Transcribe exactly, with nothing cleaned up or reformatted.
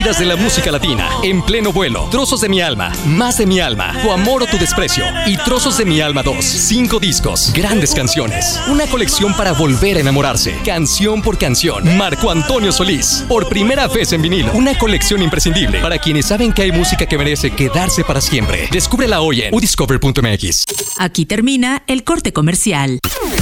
De la música latina, en pleno vuelo, Trozos de mi alma, Más de mi alma, Tu amor o tu desprecio y Trozos de mi alma dos. Cinco discos, grandes canciones, una colección para volver a enamorarse, canción por canción. Marco Antonio Solís, por primera vez en vinilo, una colección imprescindible para quienes saben que hay música que merece quedarse para siempre. Descúbrela hoy en u discover punto m x. Aquí termina el corte comercial.